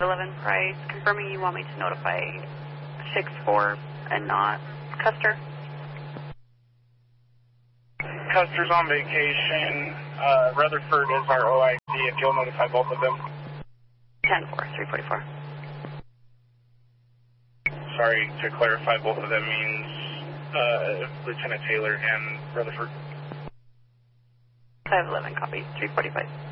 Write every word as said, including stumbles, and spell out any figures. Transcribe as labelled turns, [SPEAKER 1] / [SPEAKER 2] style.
[SPEAKER 1] eleven Price, confirming you want me to notify six four and not Custer.
[SPEAKER 2] Custer's on vacation. Uh, Rutherford is our O I C if you'll notify both of them.
[SPEAKER 1] ten four, three forty-four.
[SPEAKER 2] Sorry, to clarify, both of them means uh, Lieutenant Taylor and Rutherford.
[SPEAKER 1] five eleven, copy, three forty-five.